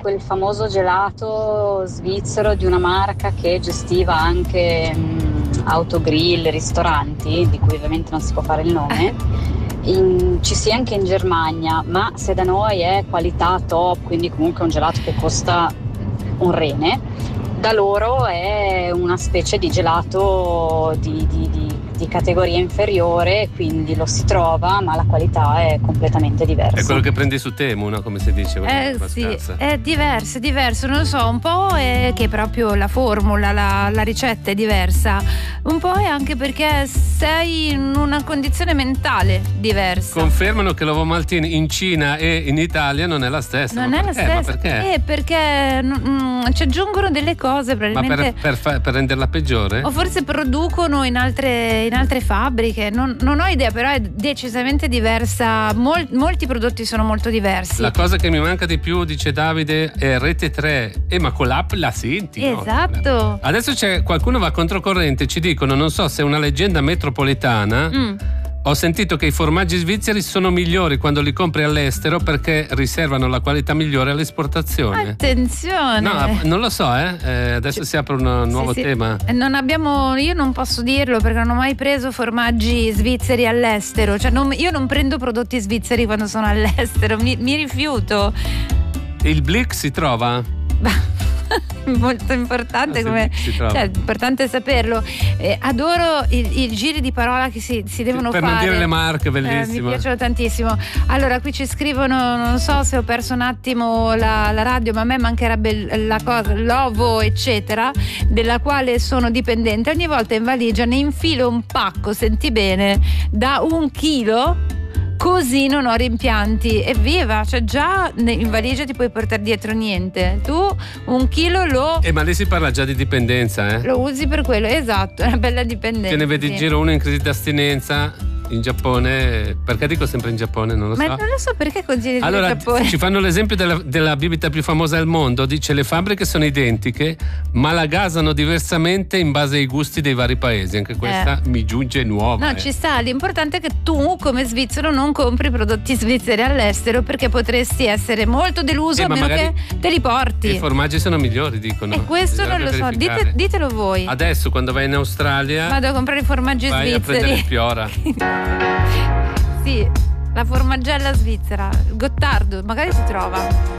quel famoso gelato svizzero di una marca che gestiva anche autogrill, ristoranti, di cui ovviamente non si può fare il nome. Ci sia anche in Germania, ma se da noi è qualità top, quindi comunque un gelato che costa un rene, da loro è una specie di gelato di categoria inferiore, quindi lo si trova, ma la qualità è completamente diversa. È quello che prendi su Temu, no? Come si dice? Sì, è diverso, non lo so, un po' è che proprio la formula, la ricetta è diversa, un po' è anche perché sei in una condizione mentale diversa. Confermano che l'uovo maltino in Cina e in Italia non è la stessa. Non è la stessa. Ma perché? Perché ci aggiungono delle cose probabilmente. Ma per renderla peggiore? O forse producono in altre fabbriche, non ho idea, però è decisamente diversa. Molti prodotti sono molto diversi. La cosa che mi manca di più, dice Davide, è Rete 3. Ma con l'app la senti, esatto, no? Adesso c'è qualcuno va controcorrente, ci dicono, non so se è una leggenda metropolitana. Ho sentito che i formaggi svizzeri sono migliori quando li compri all'estero perché riservano la qualità migliore all'esportazione. Attenzione! No, non lo so, adesso si apre un nuovo tema. Io non posso dirlo perché non ho mai preso formaggi svizzeri all'estero. Cioè io non prendo prodotti svizzeri quando sono all'estero, mi rifiuto. Il Blick si trova? Molto importante, importante saperlo. Adoro i giri di parola che si devono per fare. Per non dire le marche, bellissimo. Mi piacciono tantissimo. Allora, qui ci scrivono, non so se ho perso un attimo la radio, ma a me mancherebbe la cosa, l'ovo, eccetera, della quale sono dipendente. Ogni volta in valigia ne infilo un pacco, senti bene, da 1 chilo. Così non ho rimpianti. Evviva, cioè già in valigia ti puoi portare dietro niente. Tu 1 chilo ma lì si parla già di dipendenza, lo usi per quello, esatto, è una bella dipendenza. Che ne vedi in giro uno in crisi di astinenza in Giappone, perché dico sempre in Giappone, non lo so. Ma non lo so perché continui a dire allora, Giappone. Ci fanno l'esempio della bibita più famosa del mondo, dice le fabbriche sono identiche ma la gasano diversamente in base ai gusti dei vari paesi. Anche questa mi giunge nuova. No, ci sta, l'importante è che tu come svizzero non compri prodotti svizzeri all'estero perché potresti essere molto deluso a meno che te li porti. I formaggi sono migliori, dicono. E questo non lo so, ditelo voi. Adesso quando vai in Australia vado a comprare i formaggi vai svizzeri. a prendere il Piora. Sì, la formaggella svizzera, il Gottardo, magari si trova.